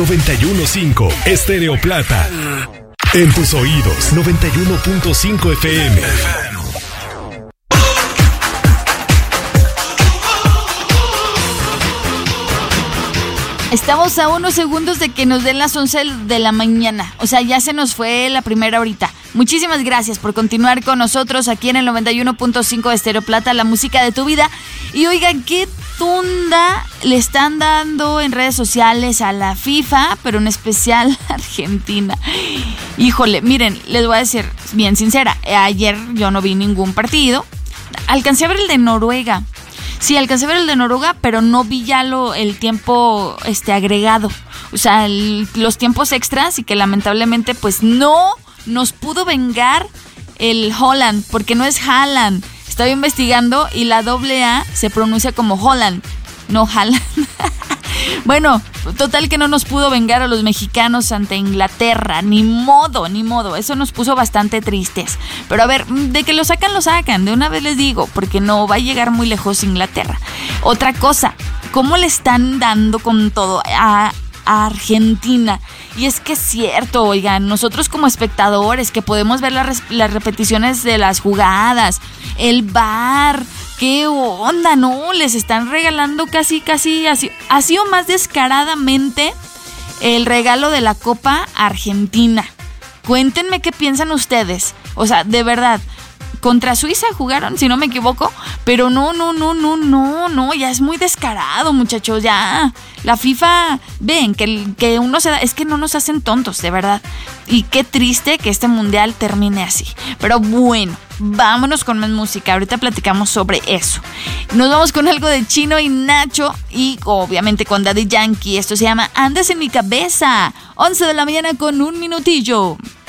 91.5 Estéreo Plata. En tus oídos, 91.5 FM. Estamos a unos segundos de que nos den las 11 de la mañana. O sea, ya se nos fue la primera horita. Muchísimas gracias por continuar con nosotros aquí en el 91.5 de Estéreo Plata, la música de tu vida. Y oigan, qué tunda le están dando en redes sociales a la FIFA, pero en especial a Argentina. Híjole, miren, les voy a decir bien sincera. Ayer yo no vi ningún partido. Alcancé a ver el de Noruega. Sí, alcancé a ver el de Noruega, pero no vi ya el tiempo agregado. O sea, los tiempos extras, y que lamentablemente pues no nos pudo vengar el Holland, porque no es Haaland. Estaba investigando y la AA se pronuncia como Holland, no Haaland. Bueno, total que no nos pudo vengar a los mexicanos ante Inglaterra, ni modo, eso nos puso bastante tristes. Pero a ver, de que lo sacan, de una vez les digo, porque no va a llegar muy lejos Inglaterra. Otra cosa, ¿cómo le están dando con todo a Argentina? Y es que es cierto, oigan, nosotros como espectadores que podemos ver las repeticiones de las jugadas, el VAR, ¿qué onda? No, les están regalando casi así, ha sido más descaradamente el regalo de la Copa Argentina. Cuéntenme qué piensan ustedes. O sea, de verdad, contra Suiza jugaron, si no me equivoco, pero no, ya es muy descarado, muchachos, ya. La FIFA, ven, que uno se da, es que no nos hacen tontos, de verdad. Y qué triste que este mundial termine así. Pero bueno, vámonos con más música, ahorita platicamos sobre eso. Nos vamos con algo de Chino y Nacho y obviamente con Daddy Yankee. Esto se llama Andas en mi cabeza. 11 de la mañana con un minutillo.